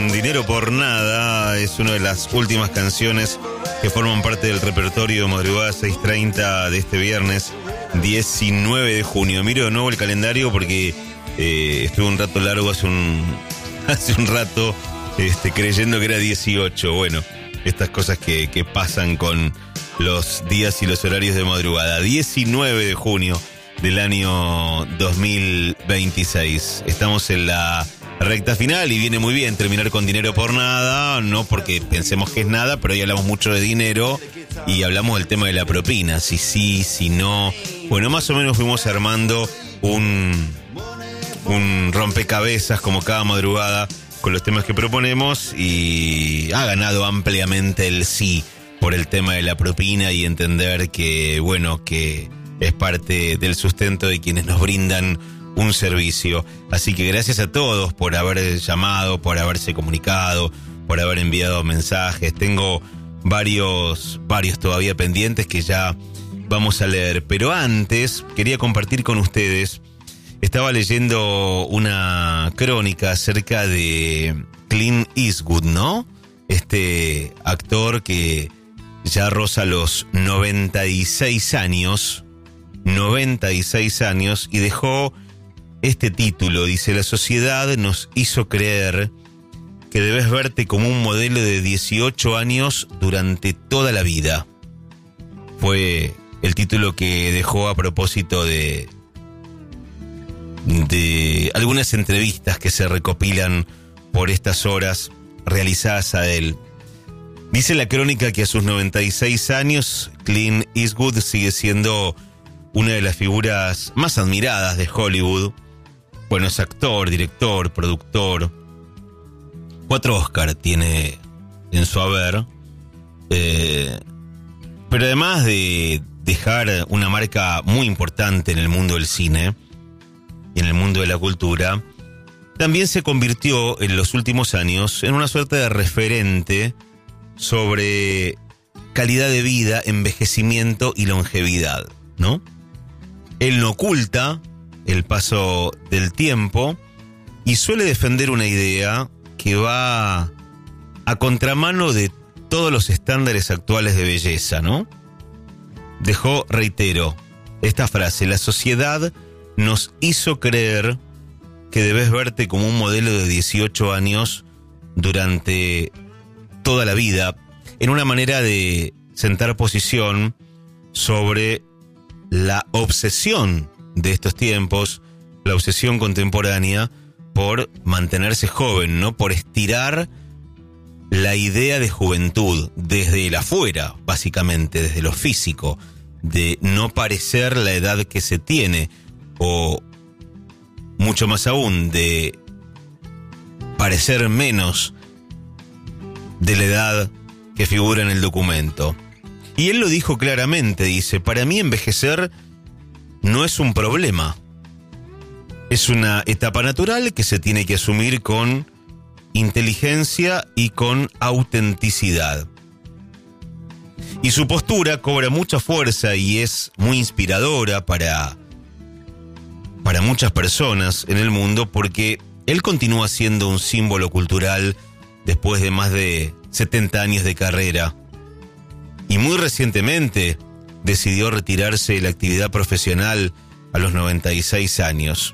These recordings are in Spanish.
Dinero por Nada es una de las últimas canciones que forman parte del repertorio de Madrugada 6:30 de este viernes 19 de junio. Miro de nuevo el calendario porque estuve un rato largo hace un rato creyendo que era 18. Bueno, estas cosas que pasan con los días y los horarios de madrugada. 19 de junio del año 2026. Estamos en la recta final y viene muy bien terminar con Dinero por Nada, no porque pensemos que es nada, pero hoy hablamos mucho de dinero y hablamos del tema de la propina, si sí, si no. Bueno, más o menos fuimos armando un rompecabezas como cada madrugada con los temas que proponemos y ha ganado ampliamente el sí por el tema de la propina y entender que, bueno, que es parte del sustento de quienes nos brindan un servicio. Así que gracias a todos por haber llamado, por haberse comunicado, por haber enviado mensajes. Tengo varios todavía pendientes que ya vamos a leer. Pero antes quería compartir con ustedes. Estaba leyendo una crónica acerca de Clint Eastwood, ¿no? Este actor que ya roza los 96 años y dejó este título. Dice: la sociedad nos hizo creer que debes verte como un modelo de 18 años durante toda la vida. Fue el título que dejó a propósito de algunas entrevistas que se recopilan por estas horas realizadas a él. Dice la crónica que a sus 96 años, Clint Eastwood sigue siendo una de las figuras más admiradas de Hollywood. Bueno, es actor, director, productor. 4 Oscar tiene en su haber. Pero además de dejar una marca muy importante en el mundo del cine y en el mundo de la cultura, también se convirtió en los últimos años en una suerte de referente sobre calidad de vida, envejecimiento y longevidad, ¿no? Él no oculta el paso del tiempo y suele defender una idea que va a contramano de todos los estándares actuales de belleza, ¿no? Dejó, reitero, esta frase: la sociedad nos hizo creer que debes verte como un modelo de 18 años durante toda la vida, en una manera de sentar posición sobre la obsesión de estos tiempos, la obsesión contemporánea por mantenerse joven, ¿no? Por estirar la idea de juventud desde el afuera, básicamente, desde lo físico, de no parecer la edad que se tiene, o mucho más aún, de parecer menos de la edad que figura en el documento. Y él lo dijo claramente, dice: para mí envejecer no es un problema. Es una etapa natural que se tiene que asumir con inteligencia y con autenticidad. Y su postura cobra mucha fuerza y es muy inspiradora para muchas personas en el mundo, porque él continúa siendo un símbolo cultural después de más de 70 años de carrera. Y muy recientemente decidió retirarse de la actividad profesional a los 96 años.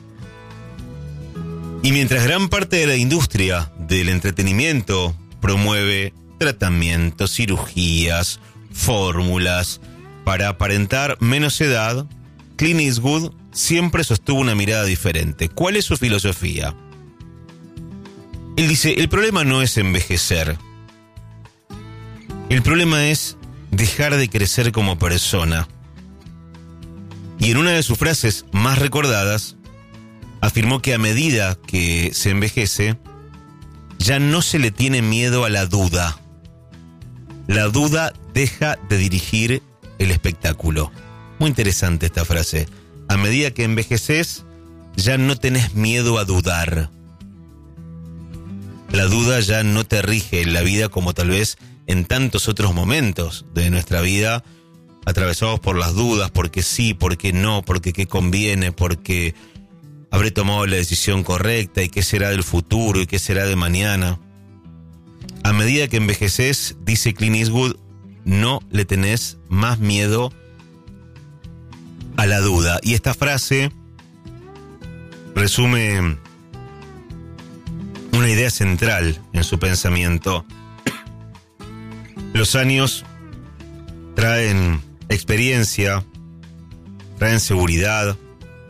Y mientras gran parte de la industria del entretenimiento promueve tratamientos, cirugías, fórmulas para aparentar menos edad, Clint Eastwood siempre sostuvo una mirada diferente. ¿Cuál es su filosofía? Él dice: el problema no es envejecer. El problema es dejar de crecer como persona. Y en una de sus frases más recordadas, afirmó que a medida que se envejece, ya no se le tiene miedo a la duda. La duda deja de dirigir el espectáculo. Muy interesante esta frase. A medida que envejeces, ya no tenés miedo a dudar. La duda ya no te rige en la vida como tal vez en tantos otros momentos de nuestra vida, atravesados por las dudas, porque sí, porque no, porque qué conviene, porque ¿Habré tomado la decisión correcta? ¿Y qué será del futuro? ¿Y qué será de mañana? A medida que envejeces, dice Clint Eastwood, no le tenés más miedo a la duda. Y esta frase resume una idea central en su pensamiento. Los años traen experiencia, traen seguridad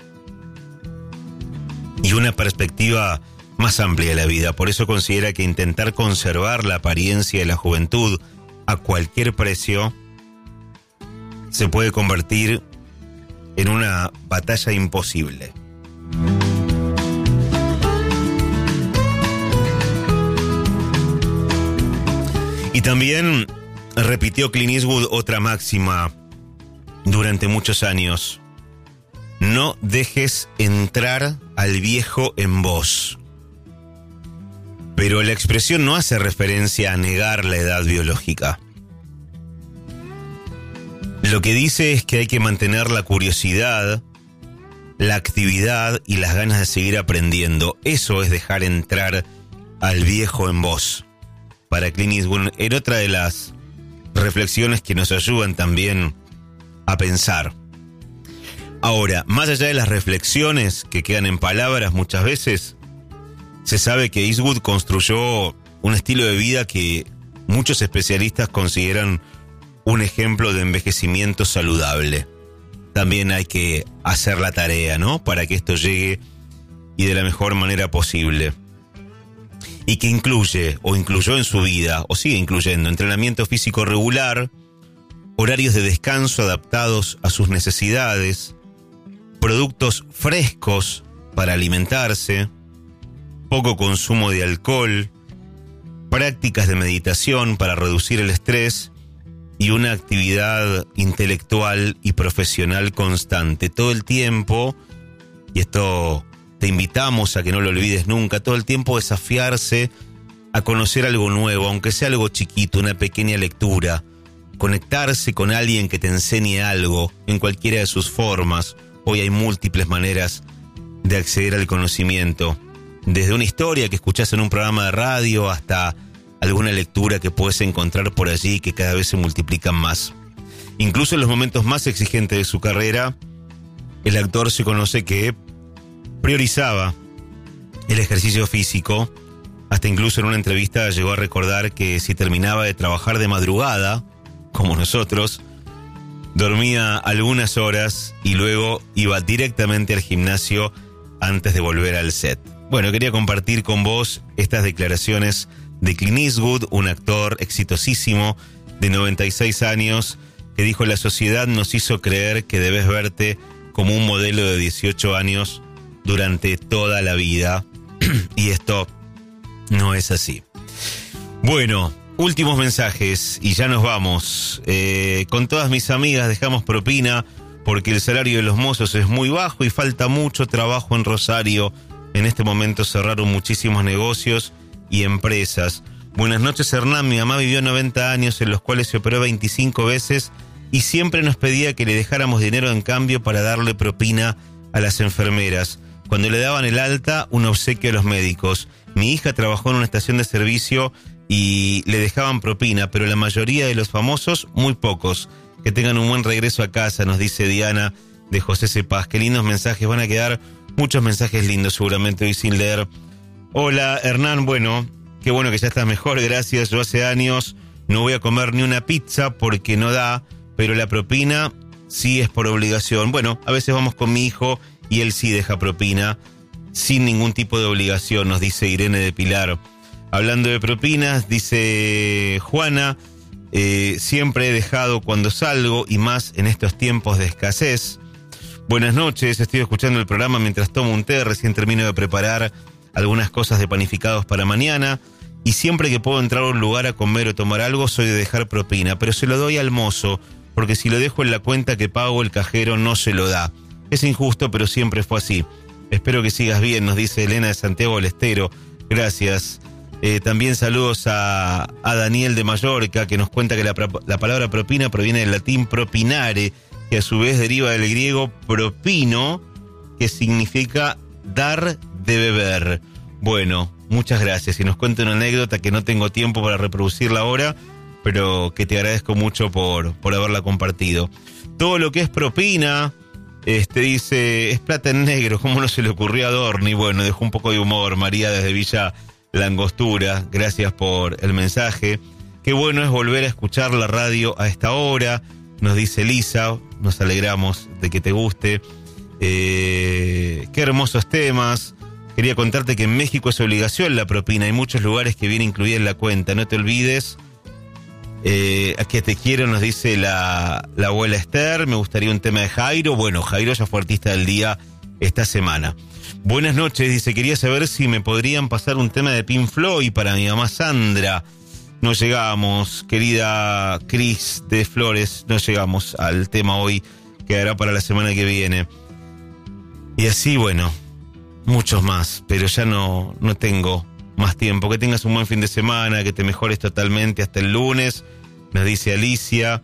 y una perspectiva más amplia de la vida. Por eso considera que intentar conservar la apariencia de la juventud a cualquier precio se puede convertir en una batalla imposible. Y también repitió Clint Eastwood otra máxima durante muchos años: no dejes entrar al viejo en vos. Pero la expresión no hace referencia a negar la edad biológica. Lo que dice es que hay que mantener la curiosidad, la actividad y las ganas de seguir aprendiendo. Eso es dejar entrar al viejo en vos. Para Clint Eastwood, en otra de las reflexiones que nos ayudan también a pensar. Ahora, más allá de las reflexiones que quedan en palabras muchas veces, se sabe que Eastwood construyó un estilo de vida que muchos especialistas consideran un ejemplo de envejecimiento saludable. También hay que hacer la tarea, ¿no?, para que esto llegue y de la mejor manera posible. Y que incluye, o incluyó en su vida, o sigue incluyendo, entrenamiento físico regular, horarios de descanso adaptados a sus necesidades, productos frescos para alimentarse, poco consumo de alcohol, prácticas de meditación para reducir el estrés y una actividad intelectual y profesional constante. Todo el tiempo, y esto te invitamos a que no lo olvides nunca, todo el tiempo desafiarse a conocer algo nuevo, aunque sea algo chiquito, una pequeña lectura, conectarse con alguien que te enseñe algo en cualquiera de sus formas. Hoy hay múltiples maneras de acceder al conocimiento, desde una historia que escuchás en un programa de radio hasta alguna lectura que puedes encontrar por allí que cada vez se multiplican más. Incluso en los momentos más exigentes de su carrera, el actor se conoce que priorizaba el ejercicio físico. Hasta incluso en una entrevista llegó a recordar que si terminaba de trabajar de madrugada, como nosotros, dormía algunas horas y luego iba directamente al gimnasio antes de volver al set. Bueno, quería compartir con vos estas declaraciones de Clint Eastwood, un actor exitosísimo de 96 años, que dijo: la sociedad nos hizo creer que debes verte como un modelo de 18 años durante toda la vida. Y esto no es así. Bueno, últimos mensajes y ya nos vamos. Con todas mis amigas dejamos propina porque el salario de los mozos es muy bajo y falta mucho trabajo en Rosario. En este momento cerraron muchísimos negocios y empresas. Buenas noches, Hernán. Mi mamá vivió 90 años en los cuales se operó 25 veces y siempre nos pedía que le dejáramos dinero en cambio para darle propina a las enfermeras. Cuando le daban el alta, un obsequio a los médicos. Mi hija trabajó en una estación de servicio y le dejaban propina, pero la mayoría de los famosos, muy pocos. Que tengan un buen regreso a casa, nos dice Diana de José Cepaz. Qué lindos mensajes, van a quedar muchos mensajes lindos seguramente hoy sin leer. Hola, Hernán, bueno, qué bueno que ya estás mejor, gracias. Yo hace años no voy a comer ni una pizza porque no da, pero la propina sí es por obligación. Bueno, a veces vamos con mi hijo y él sí deja propina sin ningún tipo de obligación, nos dice Irene de Pilar. Hablando de propinas, dice Juana, siempre he dejado cuando salgo y más en estos tiempos de escasez. Buenas noches, estoy escuchando el programa mientras tomo un té, recién termino de preparar algunas cosas de panificados para mañana y siempre que puedo entrar a un lugar a comer o tomar algo soy de dejar propina, pero se lo doy al mozo porque si lo dejo en la cuenta que pago el cajero no se lo da. Es injusto, pero siempre fue así. Espero que sigas bien, nos dice Elena de Santiago del Estero. Gracias. También saludos a Daniel de Mallorca, que nos cuenta que la palabra propina proviene del latín propinare, que a su vez deriva del griego propino, que significa dar de beber. Bueno, muchas gracias. Y nos cuenta una anécdota que no tengo tiempo para reproducirla ahora, pero que te agradezco mucho por haberla compartido. Todo lo que es propina, dice, es plata en negro, ¿cómo no se le ocurrió a Dorni? Bueno, dejó un poco de humor, María desde Villa Langostura, gracias por el mensaje. Qué bueno es volver a escuchar la radio a esta hora, nos dice Lisa, nos alegramos de que te guste. Qué hermosos temas. Quería contarte que en México es obligación la propina, hay muchos lugares que viene incluida en la cuenta, no te olvides. A que te quiero, nos dice la abuela Esther. Me gustaría un tema de Jairo. Bueno, Jairo ya fue artista del día esta semana. Buenas noches, dice, quería saber si me podrían pasar un tema de Pink Floyd para mi mamá Sandra. No llegamos, querida Cris de Flores, no llegamos al tema hoy, quedará para la semana que viene. Y así, bueno, muchos más, pero ya no tengo más tiempo. Que tengas un buen fin de semana, que te mejores totalmente hasta el lunes, nos dice Alicia.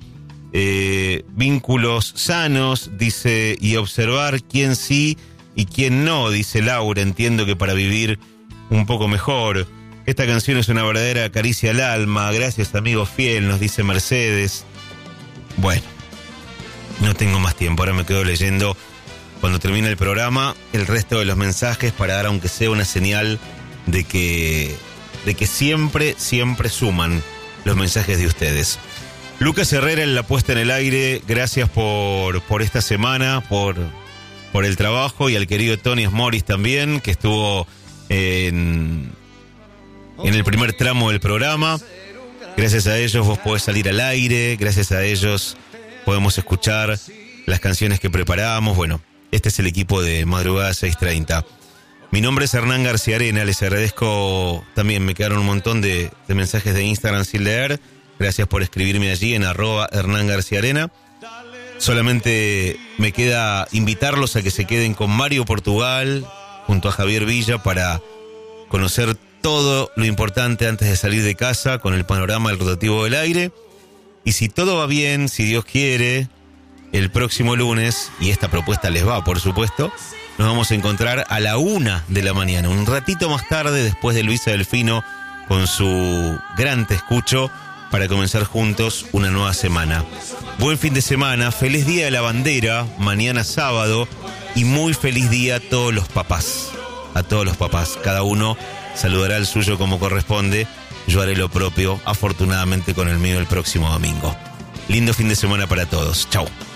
Vínculos sanos, dice, y observar quién sí y quién no, dice Laura. Entiendo que para vivir un poco mejor. Esta canción es una verdadera caricia al alma. Gracias, amigo fiel, nos dice Mercedes. Bueno, no tengo más tiempo, ahora me quedo leyendo cuando termine el programa el resto de los mensajes para dar aunque sea una señal de que siempre suman los mensajes de ustedes. Lucas Herrera en la puesta en el aire, gracias por esta semana, por el trabajo, y al querido Tony Morris también, que estuvo en el primer tramo del programa. Gracias a ellos vos podés salir al aire, gracias a ellos podemos escuchar las canciones que preparamos. Bueno, este es el equipo de Madrugada 630. Mi nombre es Hernán García Arena, les agradezco también, me quedaron un montón de mensajes de Instagram sin leer, gracias por escribirme allí en @Hernán García Arena. Solamente me queda invitarlos a que se queden con Mario Portugal junto a Javier Villa para conocer todo lo importante antes de salir de casa con el panorama del rotativo del aire. Y si todo va bien, si Dios quiere, el próximo lunes, y esta propuesta les va, por supuesto, nos vamos a encontrar a la 1 de la mañana, un ratito más tarde, después de Luisa Delfino con su gran Te Escucho, para comenzar juntos una nueva semana. Buen fin de semana, feliz día de la bandera, mañana sábado, y muy feliz día a todos los papás. A todos los papás, cada uno saludará al suyo como corresponde. Yo haré lo propio, afortunadamente con el mío el próximo domingo. Lindo fin de semana para todos. Chau.